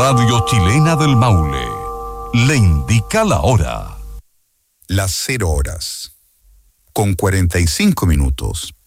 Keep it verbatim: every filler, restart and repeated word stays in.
Radio Chilena del Maule le indica la hora. Las cero horas, con cuarenta y cinco minutos.